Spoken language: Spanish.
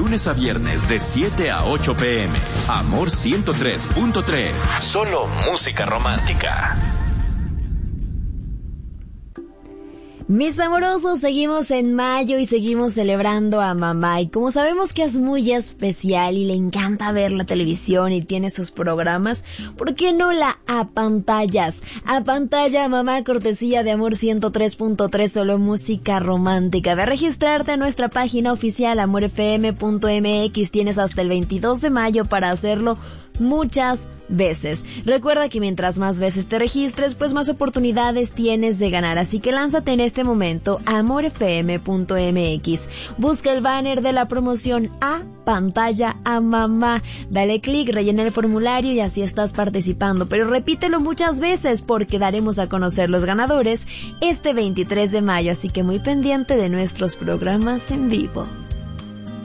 lunes a viernes de 7 a 8 p.m. Amor 103.3. Solo música romántica. Mis amorosos, seguimos en mayo y seguimos celebrando a mamá. Y como sabemos que es muy especial y le encanta ver la televisión y tiene sus programas, ¿por qué no la apantallas? Apantalla a mamá, cortesía de Amor 103.3, solo música romántica. Ve a registrarte a nuestra página oficial amorfm.mx. Tienes hasta el 22 de mayo para hacerlo muchas veces. Recuerda que mientras más veces te registres, pues más oportunidades tienes de ganar. Así que lánzate en este momento a amorfm.mx. Busca el banner de la promoción A Pantalla a Mamá. Dale clic, rellena el formulario y así estás participando. Pero repítelo muchas veces porque daremos a conocer los ganadores este 23 de mayo. Así que muy pendiente de nuestros programas en vivo.